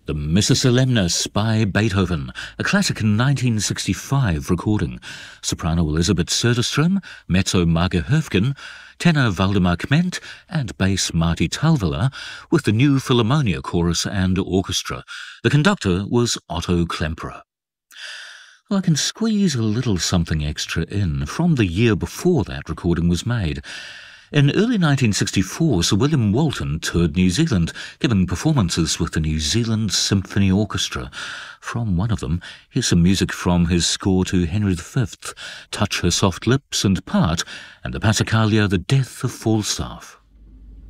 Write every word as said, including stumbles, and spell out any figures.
The Missa Solemnis by Beethoven, a classic nineteen sixty-five recording. Soprano Elisabeth Söderström, mezzo Marga Höfgen, tenor Valdemar Kment, and bass Marty Talvela, with the New Philharmonia Chorus and Orchestra. The conductor was Otto Klemperer. Well, I can squeeze a little something extra in from the year before that recording was made. In early nineteen sixty-four, Sir William Walton toured New Zealand, giving performances with the New Zealand Symphony Orchestra. From one of them, here's some music from his score to Henry the Fifth, Touch Her Soft Lips and Part, and the Passacaglia, The Death of Falstaff.